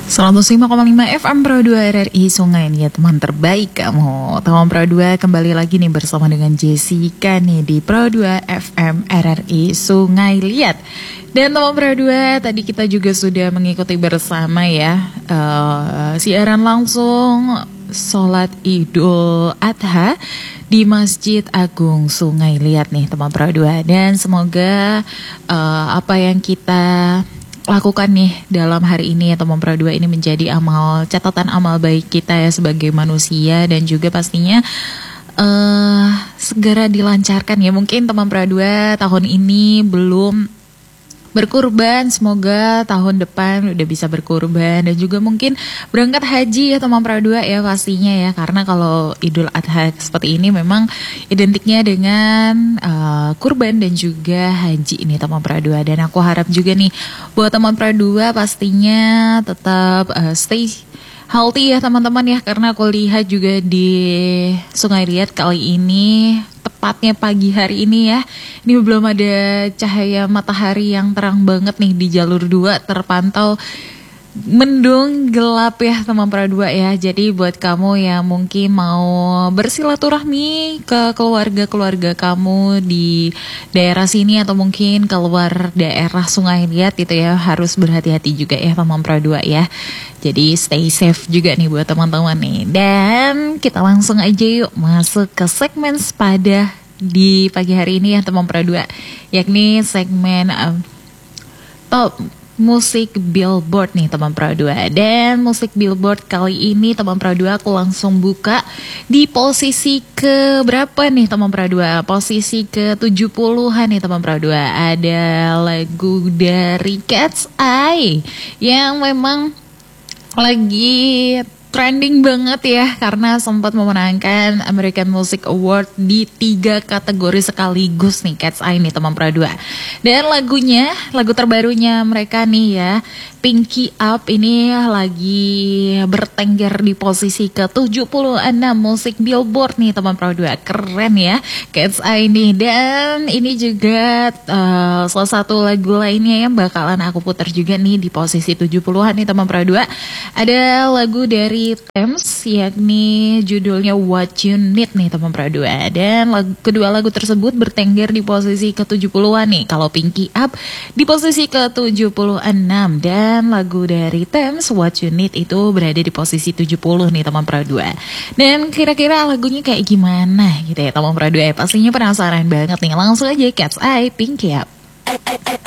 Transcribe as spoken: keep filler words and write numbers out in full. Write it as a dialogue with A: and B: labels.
A: seratus lima koma lima F M Pro dua R R I Sungai Liat, teman terbaik kamu. Teman Pro dua kembali lagi nih bersama dengan Jessica nih di Pro dua F M R R I Sungai Liat. Dan teman Pro dua, tadi kita juga sudah mengikuti bersama ya uh, siaran langsung sholat Idul Adha di Masjid Agung Sungai Liat nih teman Pro dua. Dan semoga uh, apa yang kita lakukan nih dalam hari ini ya teman Pro dua ini menjadi amal catatan amal baik kita ya sebagai manusia, dan juga pastinya uh, segera dilancarkan ya. Mungkin teman Pro dua tahun ini belum berkurban, semoga tahun depan udah bisa berkurban, dan juga mungkin berangkat haji ya teman Pro dua ya pastinya ya, karena kalau Idul Adha seperti ini memang identiknya dengan uh, kurban dan juga haji ini teman Pro dua. Dan aku harap juga nih buat teman Pro dua pastinya tetap uh, stay healthy ya teman-teman ya, karena aku lihat juga di Sungai Liat kali ini, tepatnya pagi hari ini ya, ini belum ada cahaya matahari yang terang banget nih di jalur dua, terpantau mendung gelap ya teman Pro dua ya. Jadi buat kamu yang mungkin mau bersilaturahmi ke keluarga-keluarga kamu di daerah sini atau mungkin keluar daerah Sungai Liat gitu ya, harus berhati-hati juga ya teman Pro dua ya. Jadi stay safe juga nih buat teman-teman nih. Dan kita langsung aja yuk masuk ke segmen sepada di pagi hari ini ya teman Pro dua, yakni segmen uh, top musik Billboard nih teman Pro dua. Dan musik Billboard kali ini teman Pro dua aku langsung buka di posisi ke berapa nih teman Pro dua? Posisi ke tujuh puluhan nih teman Pro dua. Ada lagu dari Cat's Eye yang memang lagi trending banget ya, karena sempat memenangkan American Music Award di tiga kategori sekaligus nih Cat's Eye nih teman Pro dua. Dan lagunya, lagu terbarunya mereka nih ya, Pinky Up, ini lagi bertengger di posisi ke tujuh puluh enam musik Billboard nih teman Pro dua. Keren ya Cat's Eye nih. Dan ini juga uh, salah satu lagu lainnya yang bakalan aku putar juga nih di posisi tujuh puluhan nih teman Pro dua. Ada lagu dari Tems, yakni judulnya What You Need nih teman Pro dua. Dan lagu, kedua lagu tersebut bertengger di posisi ke tujuh puluhan nih. Kalau Pinky Up di posisi ke tujuh puluh enam, dan lagu dari Tems What You Need itu berada di posisi tujuh puluh nih teman Pro dua. Dan kira-kira lagunya kayak gimana gitu ya teman Pro dua ya, pastinya penasaran banget nih. Langsung aja Cat's Eye, Pinky Up.